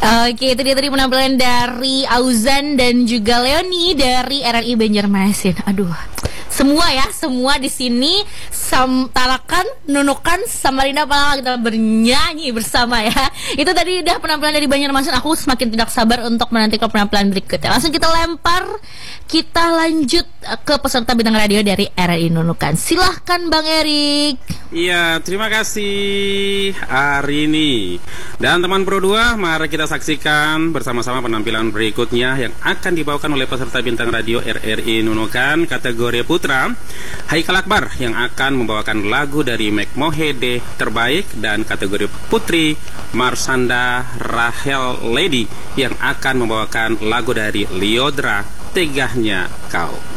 Oke, itu dia tadi penampilan dari Auzan dan juga Leoni dari RRI Banjarmasin. Aduh, semua di sini Tarakan, Nunukan, Samarinda Palanga kita bernyanyi bersama ya. Itu tadi udah penampilan dari Banjarmasin. Aku semakin tidak sabar untuk menantikan penampilan berikutnya. Langsung kita lanjut ke peserta bintang radio dari RRI Nunukan. Silahkan Bang Erik. Iya, terima kasih Arini. Dan teman Pro 2, mari kita saksikan bersama-sama penampilan berikutnya yang akan dibawakan oleh peserta bintang radio RRI Nunukan kategori putra, Haikal Akbar yang akan membawakan lagu dari Mike Mohede Terbaik, dan kategori putri Marsanda Rahel Lady yang akan membawakan lagu dari Liodra Tegahnya Kau.